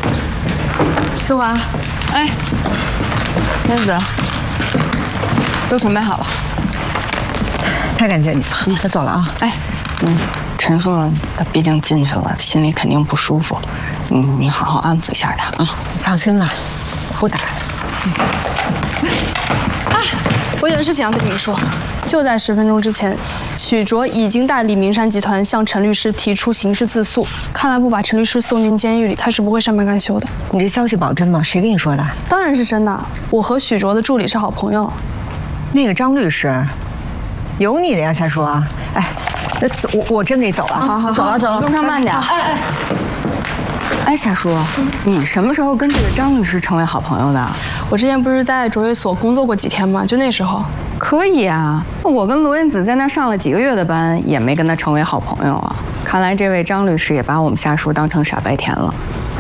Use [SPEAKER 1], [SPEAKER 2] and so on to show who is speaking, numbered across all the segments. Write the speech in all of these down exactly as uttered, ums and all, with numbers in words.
[SPEAKER 1] 淑华，哎，燕子，都准备好了。
[SPEAKER 2] 太感谢你了，嗯，我走了啊。
[SPEAKER 1] 哎，嗯，陈硕他毕竟进去了，心里肯定不舒服，嗯，你好好安抚一下他啊。
[SPEAKER 2] 你放心了，我不打。
[SPEAKER 3] 嗯、啊，我有件事情要跟你说。 就在十分钟之前，许卓已经代理明山集团向陈律师提出刑事自诉。看来不把陈律师送进监狱里，他是不会善罢甘休的。
[SPEAKER 2] 你这消息保真吗？谁跟你说的？
[SPEAKER 3] 当然是真的。我和许卓的助理是好朋友。
[SPEAKER 2] 那个张律师，有你的呀，夏叔啊！哎，那我我真给走了。
[SPEAKER 1] 好好
[SPEAKER 2] 走了走了，
[SPEAKER 1] 路上慢点。哎哎。哎，夏叔，你什么时候跟这个张律师成为好朋友的？
[SPEAKER 3] 我之前不是在卓越所工作过几天吗？就那时候。
[SPEAKER 1] 可以啊，我跟罗云子在那上了几个月的班，也没跟他成为好朋友啊。看来这位张律师也把我们夏叔当成傻白甜了。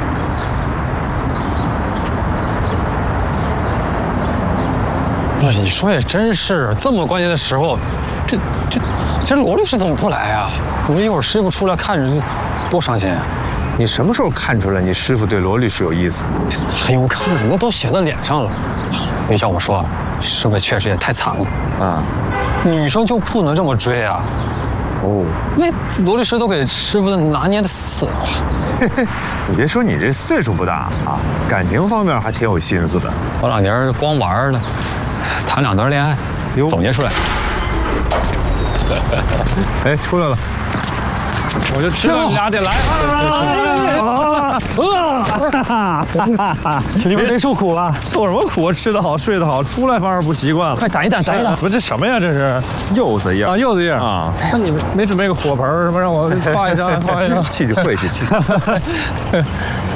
[SPEAKER 4] 不是，你说也真是，这么关键的时候，这这这罗律师怎么不来啊？我们一会儿师傅出来看着，多伤心啊！
[SPEAKER 5] 你什么时候看出来你师傅对罗律师有意思？
[SPEAKER 4] 还用看？那都写在脸上了。你要我说。 师傅确实也太惨了啊！女生就不能这么追啊！哦，那罗律师都给师傅拿捏的死了。
[SPEAKER 5] 你别说你这岁数不大啊，感情方面还挺有心思的。
[SPEAKER 4] 头两年光玩了，谈两段恋爱，总结出来。
[SPEAKER 5] 哎，出来了，
[SPEAKER 4] 我就知道你俩得来。
[SPEAKER 6] 你们没受苦啊？受什么苦？吃得好，睡得好，出来反而不习惯了。快打一打，打一打！不是这什么呀？这是
[SPEAKER 5] 柚子叶
[SPEAKER 6] 啊，柚子叶啊。那你们没准备个火盆什么让我画一张，画一张？
[SPEAKER 5] 去去会去去。